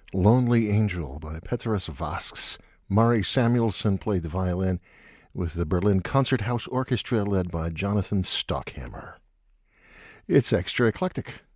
Lonely Angel by Petrus Vasks. Mari Samuelson played the violin with the Berlin Concerthouse Orchestra led by Jonathan Stockhammer. It's extra eclectic.